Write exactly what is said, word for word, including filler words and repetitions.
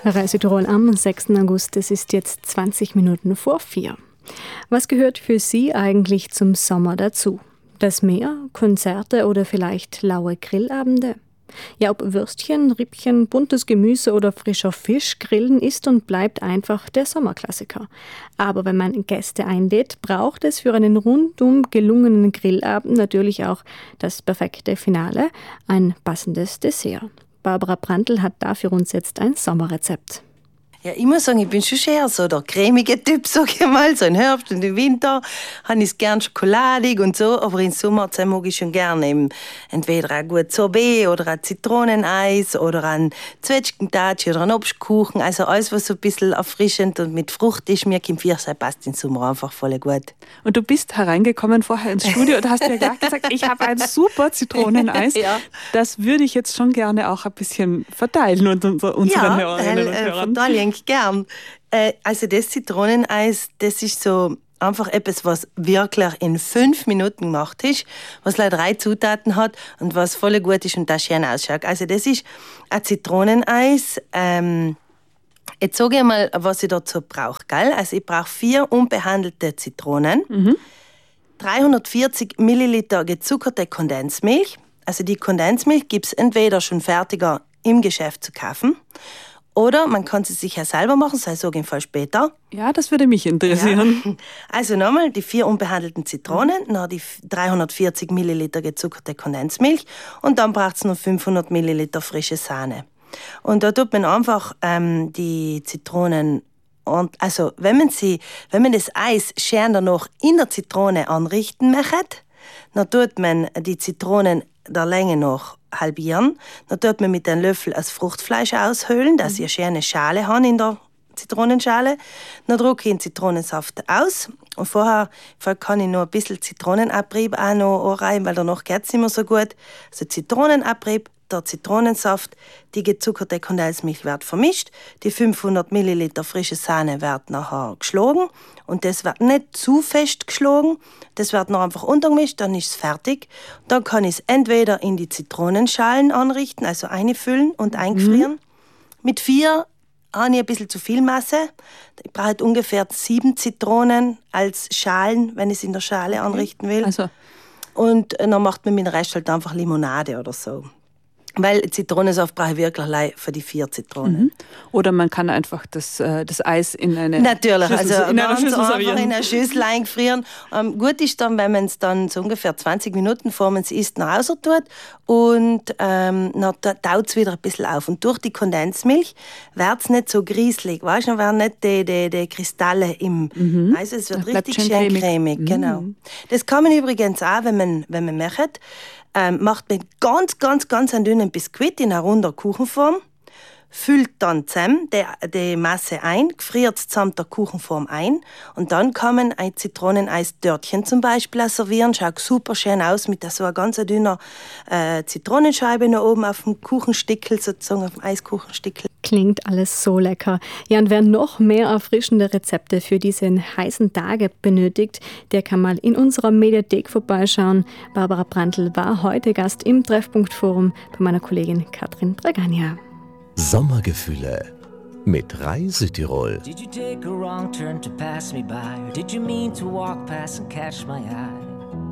Reise Tirol am sechsten August, es ist jetzt zwanzig Minuten vor vier. Was gehört für Sie eigentlich zum Sommer dazu? Das Meer, Konzerte oder vielleicht laue Grillabende? Ja, ob Würstchen, Rippchen, buntes Gemüse oder frischer Fisch, Grillen ist und bleibt einfach der Sommerklassiker. Aber wenn man Gäste einlädt, braucht es für einen rundum gelungenen Grillabend natürlich auch das perfekte Finale, ein passendes Dessert. Barbara Brandl hat da für uns jetzt ein Sommerrezept. Ja, ich muss sagen, ich bin schon eher so der cremige Typ, sag ich mal. So im Herbst und im Winter habe ich es gern schokoladig und so. Aber im Sommer mag ich schon gerne eben entweder ein gutes Sorbet oder ein Zitroneneis oder ein Zwetschgentatschi oder ein Obstkuchen. Also alles, was so ein bisschen erfrischend und mit Frucht ist. Mir kommt Pfirsich, passt im Sommer einfach voll gut. Und du bist hereingekommen vorher ins Studio und hast mir gleich gesagt, ich habe ein super Zitroneneis. Ja. Das würde ich jetzt schon gerne auch ein bisschen verteilen unter unseren ja, Hörerinnen und äh, Hörern. Verteilen gern. Äh, also das Zitroneneis, das ist so einfach etwas, was wirklich in fünf Minuten gemacht ist, was leider drei Zutaten hat und was voll gut ist und das schön ausschaut. Also das ist ein Zitroneneis. Ähm, jetzt sage ich mal, was ich dazu brauche. Gell? Also ich brauche vier unbehandelte Zitronen, mhm. dreihundertvierzig Milliliter gezuckerte Kondensmilch. Also die Kondensmilch gibt es entweder schon fertiger im Geschäft zu kaufen, oder man kann sie sich ja selber machen, sei so im Fall später. Ja, das würde mich interessieren. Ja. Also nochmal die vier unbehandelten Zitronen, mhm. noch die dreihundertvierzig Milliliter gezuckerte Kondensmilch und dann braucht es noch fünfhundert Milliliter frische Sahne. Und da tut man einfach ähm, die Zitronen, und also wenn man sie, wenn man das Eis schön noch in der Zitrone anrichten möchte, dann tut man die Zitronen der Länge noch halbieren. Dann tut man mit einem Löffel das Fruchtfleisch aushöhlen, dass ich eine schöne Schale habe in der Zitronenschale. Dann drücke ich den Zitronensaft aus. Und vorher kann ich noch ein bisschen Zitronenabrieb auch noch rein, weil danach geht es immer so gut. Also Zitronenabrieb, der Zitronensaft, die gezuckerte Kondensmilch wird vermischt, die fünfhundert Milliliter frische Sahne wird nachher geschlagen und das wird nicht zu fest geschlagen, das wird noch einfach untergemischt, dann ist es fertig. Dann kann ich es entweder in die Zitronenschalen anrichten, also einfüllen und eingefrieren. Mhm. Mit vier habe ich ein bisschen zu viel Masse. Ich brauche halt ungefähr sieben Zitronen als Schalen, wenn ich es in der Schale anrichten will. Also. Und dann macht man mit dem Rest halt einfach Limonade oder so. Weil Zitronensaft brauche ich wirklich für die vier Zitronen. Mhm. Oder man kann einfach das, äh, das Eis in eine Natürlich, Schüssel, also in einer Schüssel einfach servieren. in einer Schüssel eingefrieren. Ähm, gut ist dann, wenn man es dann so ungefähr zwanzig Minuten vor man es isst, nach Hause tut und ähm, dann taut es wieder ein bisschen auf. Und durch die Kondensmilch wird es nicht so grieselig, weißt du, dann werden nicht die, die, die Kristalle im mhm. Eis, es wird das richtig schön cremig. cremig. Mhm. Genau. Das kann man übrigens auch, wenn man, wenn man möchte, ähm, macht man ganz, ganz, ganz einen dünnen Biskuit in einer runden Kuchenform, füllt dann zusammen die, die Masse ein, friert es zusammen der Kuchenform ein und dann kann man ein Zitroneneis-Dörtchen zum Beispiel servieren. Schaut super schön aus mit so einer ganz dünnen äh, Zitronenscheibe noch oben auf dem Kuchenstickel, sozusagen auf dem Eiskuchenstickel. Klingt alles so lecker. Ja, und wer noch mehr erfrischende Rezepte für diese heißen Tage benötigt, der kann mal in unserer Mediathek vorbeischauen. Barbara Brandl war heute Gast im Treffpunkt-Forum bei meiner Kollegin Katrin Draganja. Sommergefühle mit Reise Tirol. Did you take a wrong turn to pass me by? Or did you mean to walk past and catch my eye?